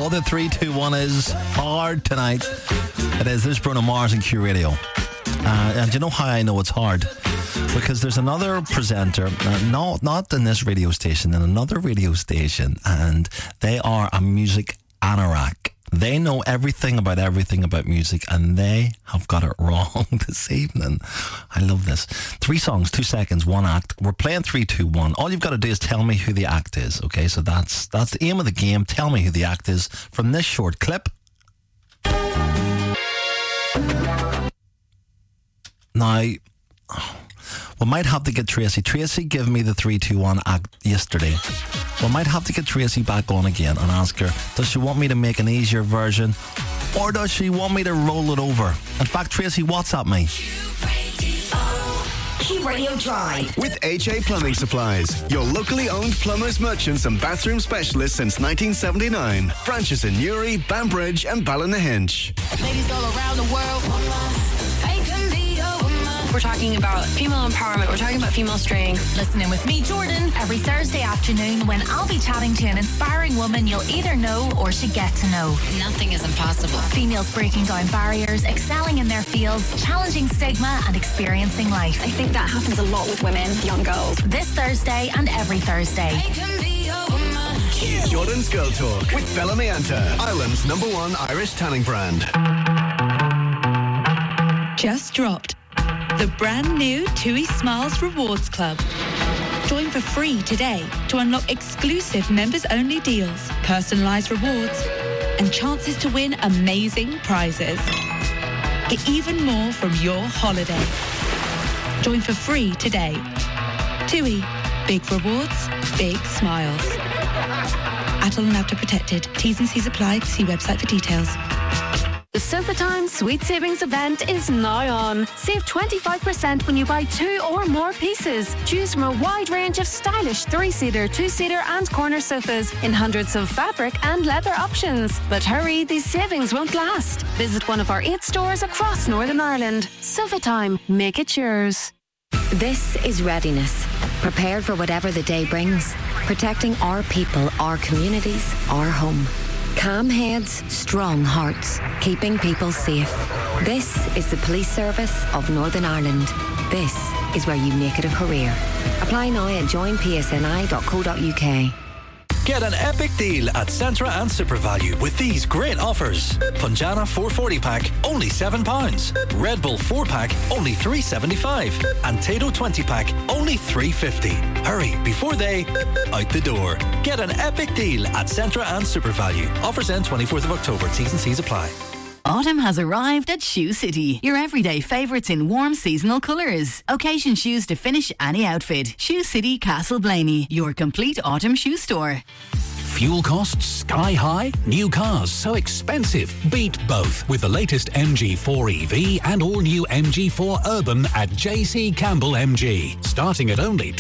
Oh, the 3-2-1 is hard tonight. It is. There's Bruno Mars and Q Radio. And you know how I know it's hard? Because there's another presenter, not in this radio station, in another radio station, and they are a music anorak. They know everything about music, and they have got it wrong this evening. I love this. 3 songs, 2 seconds, 1 act. We're playing 3-2-1. All you've got to do is tell me who the act is. Okay, so that's the aim of the game. Tell me who the act is from this short clip. Now, we might have to get Tracy. Tracy gave me the 3-2-1 act yesterday. We might have to get Tracy back on again and ask her, does she want me to make an easier version, or does she want me to roll it over? In fact, Tracy, WhatsApp me. Q Radio Drive. With HA Plumbing Supplies, your locally owned plumbers, merchants and bathroom specialists since 1979. Branches in Newry, Banbridge and Ballynahinch. Ladies all around the world. We're talking about female empowerment. We're talking about female strength. Listen in with me, Jordan, every Thursday afternoon when I'll be chatting to an inspiring woman you'll either know or should get to know. Nothing is impossible. Females breaking down barriers, excelling in their fields, challenging stigma and experiencing life. I think that happens a lot with women, young girls. This Thursday and every Thursday. Jordan's Girl Talk with Bella Mianta, Ireland's #1 Irish tanning brand. Just dropped. The brand new TUI Smiles Rewards Club. Join for free today to unlock exclusive members-only deals, personalised rewards, and chances to win amazing prizes. Get even more from your holiday. Join for free today. TUI. Big rewards, big smiles. Atoll and After Protected. T's and C's apply. See website for details. The SofaTime Sweet Savings event is now on. Save 25% when you buy 2 or more pieces. Choose from a wide range of stylish 3-seater, 2-seater and corner sofas in hundreds of fabric and leather options. But hurry, these savings won't last. Visit one of our 8 stores across Northern Ireland. SofaTime, make it yours. This is readiness. Prepared for whatever the day brings. Protecting our people, our communities, our home. Calm heads, strong hearts, keeping people safe. This is the Police Service of Northern Ireland. This is where you make it a career. Apply now at joinpsni.co.uk. Get an epic deal at Centra and SuperValue with these great offers. Punjana 440 pack, only £7. Red Bull 4 pack, only $3.75. And Tato 20 pack, only $3.50. Hurry before they out the door. Get an epic deal at Centra and SuperValue. Offers end 24th of October. T's and C's apply. Autumn has arrived at Shoe City, your everyday favourites in warm seasonal colours. Occasion shoes to finish any outfit. Shoe City Castle Blaney, your complete autumn shoe store. Fuel costs sky high? New cars so expensive? Beat both with the latest MG4 EV and all new MG4 Urban at JC Campbell MG. Starting at only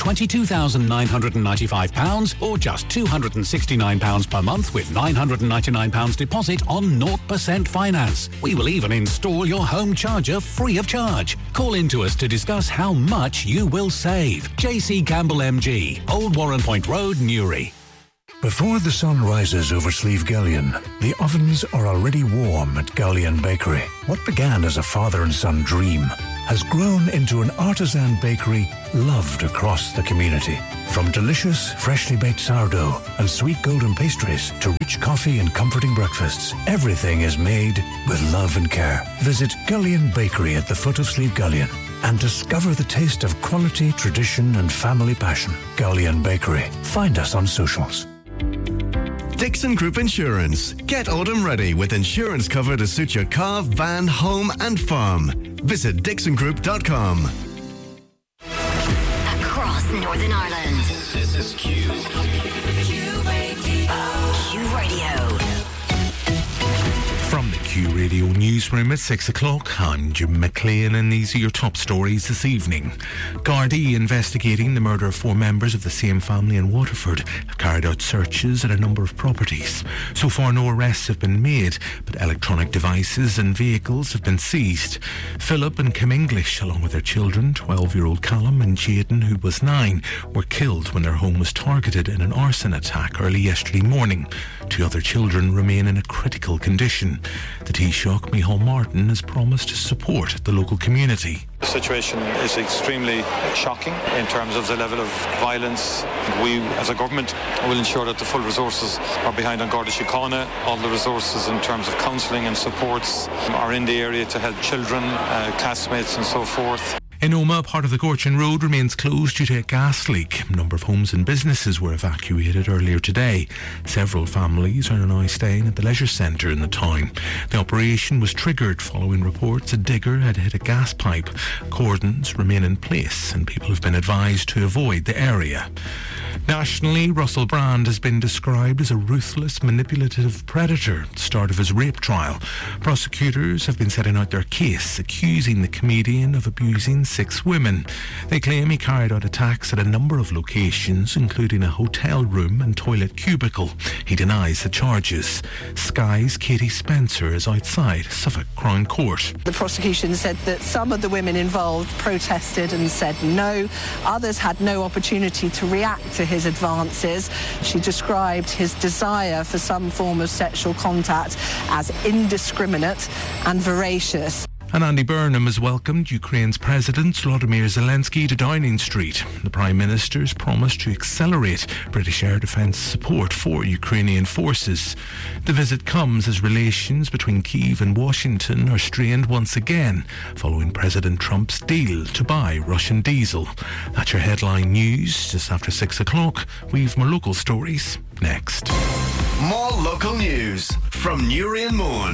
£22,995 or just £269 per month with £999 deposit on 0% finance. We will even install your home charger free of charge. Call into us to discuss how much you will save. JC Campbell MG, Old Warren Point Road, Newry. Before the sun rises over Slieve Gullion, the ovens are already warm at Gullion Bakery. What began as a father and son dream has grown into an artisan bakery loved across the community. From delicious, freshly baked sourdough and sweet golden pastries to rich coffee and comforting breakfasts, everything is made with love and care. Visit Gullion Bakery at the foot of Slieve Gullion and discover the taste of quality, tradition and family passion. Gullion Bakery. Find us on socials. Dixon Group Insurance. Get autumn ready with insurance cover to suit your car, van, home and farm. Visit dixongroup.com. Across Northern Ireland. This is Q. Q Radio. From the Q Radio newsroom at 6 o'clock, I'm Jim McLean and these are your top stories this evening. Gardaí investigating the murder of 4 members of the same family in Waterford have carried out searches at a number of properties. So far no arrests have been made, but electronic devices and vehicles have been seized. Philip and Kim English, along with their children, 12-year-old Callum and Jaden, who was 9, were killed when their home was targeted in an arson attack early yesterday morning. 2 other children remain in a critical condition. The Taoiseach, Micheál Martin, has promised to support the local community. The situation is extremely shocking in terms of the level of violence. We, as a government, will ensure that the full resources are behind An Garda Síochána. All the resources in terms of counselling and supports are in the area to help children, classmates and so forth. In Omagh, part of the Gorchin Road remains closed due to a gas leak. A number of homes and businesses were evacuated earlier today. Several families are now staying at the leisure centre in the town. The operation was triggered following reports a digger had hit a gas pipe. Cordons remain in place and people have been advised to avoid the area. Nationally, Russell Brand has been described as a ruthless, manipulative predator at the start of his rape trial. Prosecutors have been setting out their case, accusing the comedian of abusing 6 women. They claim he carried out attacks at a number of locations, including a hotel room and toilet cubicle. He denies the charges. Sky's Katie Spencer is outside Suffolk Crown Court. The prosecution said that some of the women involved protested and said no. Others had no opportunity to react to his advances. She described his desire for some form of sexual contact as indiscriminate and voracious. And Andy Burnham has welcomed Ukraine's President Volodymyr Zelensky to Downing Street. The Prime Minister's promised to accelerate British air defence support for Ukrainian forces. The visit comes as relations between Kyiv and Washington are strained once again following President Trump's deal to buy Russian diesel. That's your headline news. Just after 6 o'clock, we've more local stories next. More local news from Newry and Mourne.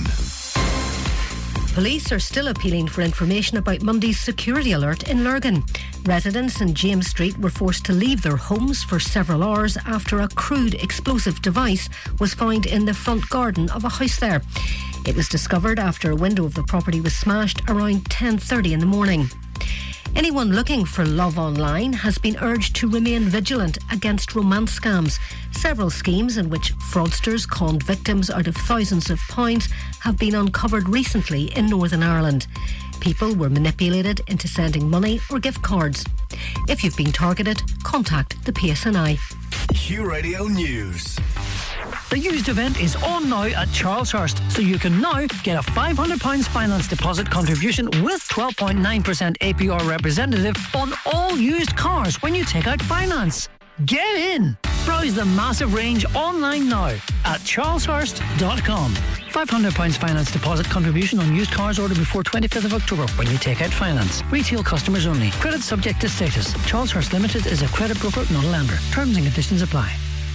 Police are still appealing for information about Monday's security alert in Lurgan. Residents in James Street were forced to leave their homes for several hours after a crude explosive device was found in the front garden of a house there. It was discovered after a window of the property was smashed around 10:30 in the morning. Anyone looking for love online has been urged to remain vigilant against romance scams. Several schemes in which fraudsters conned victims out of thousands of pounds have been uncovered recently in Northern Ireland. People were manipulated into sending money or gift cards. If you've been targeted, contact the PSNI. Q Radio News. The used event is on now at Charleshurst, so you can now get a £500 finance deposit contribution with 12.9% APR representative on all used cars when you take out finance. Get in! Browse the massive range online now at charleshurst.com. £500 finance deposit contribution on used cars ordered before 25th of October when you take out finance. Retail customers only. Credit subject to status. Charleshurst Limited is a credit broker, not a lender. Terms and conditions apply.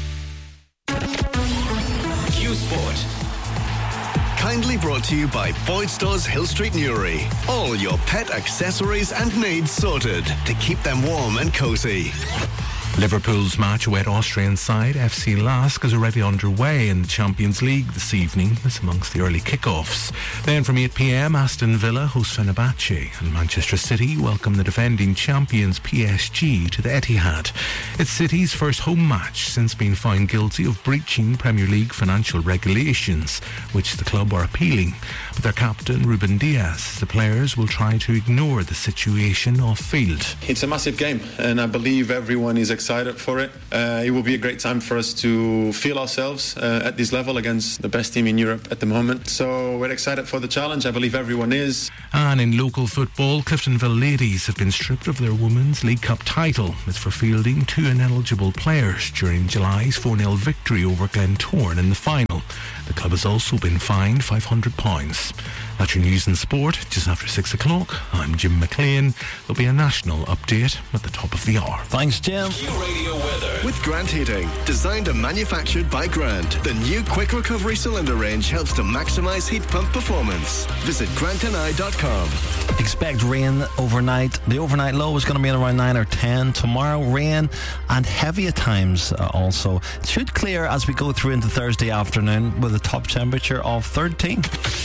Q Sport. Kindly brought to you by Boyd Stores Hill Street Newry. All your pet accessories and needs sorted to keep them warm and cosy. Liverpool's match away at Austrian side FC Lask is already underway in the Champions League this evening. It's amongst the early kickoffs. Then from 8 p.m, Aston Villa host Fenerbahce and Manchester City welcome the defending champions PSG to the Etihad. It's City's first home match since being found guilty of breaching Premier League financial regulations, which the club are appealing. But their captain Ruben Dias says the players will try to ignore the situation off field. It's a massive game and I believe everyone is excited for it. It will be a great time for us to feel ourselves at this level against the best team in Europe at the moment. So we're excited for the challenge. I believe everyone is. And in local football, Cliftonville ladies have been stripped of their Women's League Cup title. It's for fielding 2 ineligible players during July's 4-0 victory over Glentoran in the final. The club has also been fined £500. That's your news and sport. Just after 6 o'clock, I'm Jim McLean. There'll be a national update at the top of the hour. Thanks, Jim. Radio weather. With Grant Heating. Designed and manufactured by Grant. The new quick recovery cylinder range helps to maximise heat pump performance. Visit grantni.com. Expect rain overnight. The overnight low is going to be around 9 or 10. Tomorrow, rain and heavy at times also. It should clear as we go through into Thursday afternoon with a top temperature of 13.